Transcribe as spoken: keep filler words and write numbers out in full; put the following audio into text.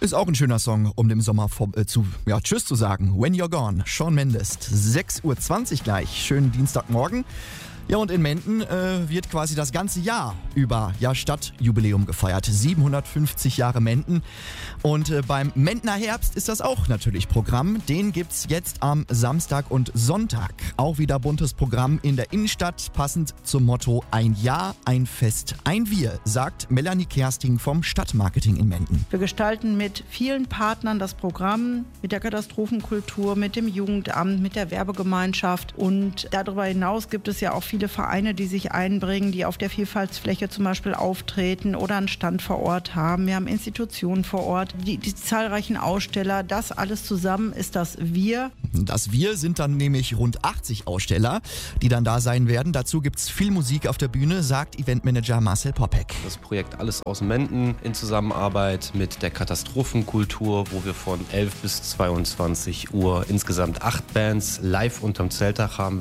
Ist auch ein schöner Song, um dem Sommer vor, äh, zu, ja, Tschüss zu sagen. When You're Gone, Shawn Mendes. sechs Uhr zwanzig gleich, schönen Dienstagmorgen. Ja, und in Menden äh, wird quasi das ganze Jahr über ja, Stadtjubiläum gefeiert. siebenhundertfünfzig Jahre Menden. Und äh, beim Mendner Herbst ist das auch natürlich Programm. Den gibt's jetzt am Samstag und Sonntag. Auch wieder buntes Programm in der Innenstadt, passend zum Motto Ein Jahr, ein Fest, ein Wir, sagt Melanie Kersting vom Stadtmarketing in Menden. Wir gestalten mit vielen Partnern das Programm, mit der Katastrophenkultur, mit dem Jugendamt, mit der Werbegemeinschaft. Und darüber hinaus gibt es ja auch viele Vereine, die sich einbringen, die auf der Vielfaltsfläche zum Beispiel auftreten oder einen Stand vor Ort haben. Wir haben Institutionen vor Ort, die, die zahlreichen Aussteller. Das alles zusammen ist das Wir. Das Wir sind dann nämlich rund achtzig Aussteller, die dann da sein werden. Dazu gibt es viel Musik auf der Bühne, sagt Eventmanager Marcel Popek. Das Projekt Alles aus Menden in Zusammenarbeit mit der Katastrophenkultur, wo wir von elf bis zweiundzwanzig Uhr insgesamt acht Bands live unterm Zeltdach haben